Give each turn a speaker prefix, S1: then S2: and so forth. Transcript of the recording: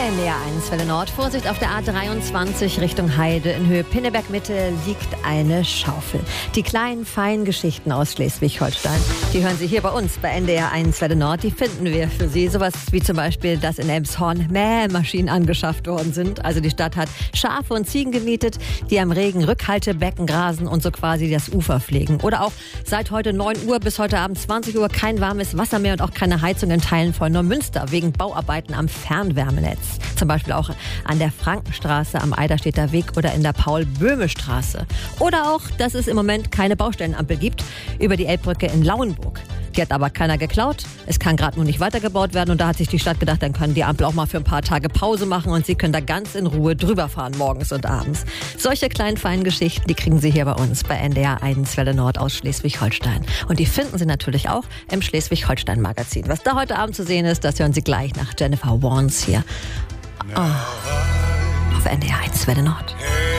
S1: NDR 1 Welle Nord. Vorsicht, auf der A23 Richtung Heide. In Höhe Pinneberg-Mitte liegt eine Schaufel. Die kleinen, feinen Geschichten aus Schleswig-Holstein, die hören Sie hier bei uns bei NDR 1 Welle Nord. Die finden wir für Sie. Sowas wie zum Beispiel, dass in Elmshorn Mähmaschinen angeschafft worden sind. Also die Stadt hat Schafe und Ziegen gemietet, die am Regen Rückhaltebecken grasen und so quasi das Ufer pflegen. Oder auch seit heute 9 Uhr bis heute Abend 20 Uhr kein warmes Wasser mehr und auch keine Heizung in Teilen von Neumünster wegen Bauarbeiten am Fernwärmenetz. Zum Beispiel auch an der Frankenstraße am Eiderstedter Weg oder in der Paul-Böhme-Straße. Oder auch, dass es im Moment keine Baustellenampel gibt über die Elbbrücke in Lauenburg. Die hat aber keiner geklaut. Es kann gerade nur nicht weitergebaut werden. Und da hat sich die Stadt gedacht, dann können die Ampel auch mal für ein paar Tage Pause machen und Sie können da ganz in Ruhe drüber fahren, morgens und abends. Solche kleinen, feinen Geschichten, die kriegen Sie hier bei uns bei NDR 1 Welle Nord aus Schleswig-Holstein. Und die finden Sie natürlich auch im Schleswig-Holstein-Magazin. Was da heute Abend zu sehen ist, das hören Sie gleich nach Jennifer Warnes hier auf NDR 1 Welle Nord.